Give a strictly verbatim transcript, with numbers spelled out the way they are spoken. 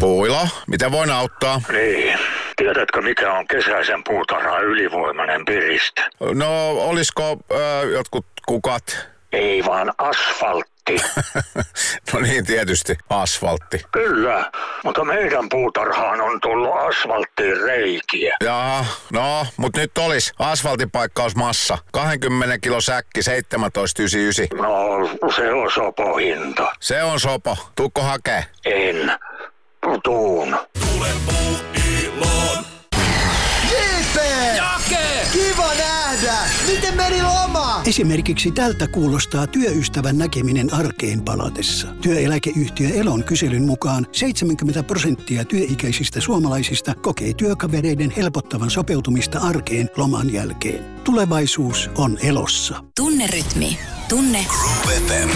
Puilo, miten voin auttaa? Niin. Tiedätkö, mikä on kesäisen puutarhan ylivoimainen piriste? No, olisiko äh, jotkut kukat? Ei vaan asfaltti. No niin, tietysti. Asfaltti. Kyllä, mutta meidän puutarhaan on tullut asfalttiin reikiä. Jaa, no, mut nyt olis asfaltipaikkausmassa. kaksikymmentä kilo säkki, seitsemäntoista yhdeksänkymmentäyhdeksän. No, se on sopohinta. Se on sopo. Tuukko hakee? En. Tuun. Tule Puuiloon. J P! Jake! Kiva nähdä! Miten meni loma? Esimerkiksi tältä kuulostaa työystävän näkeminen arkeen palatessa. Työeläkeyhtiö Elon kyselyn mukaan seitsemänkymmentä prosenttia työikäisistä suomalaisista kokee työkavereiden helpottavan sopeutumista arkeen loman jälkeen. Tulevaisuus on Elossa. Tunnerytmi. Tunne. Groove F M.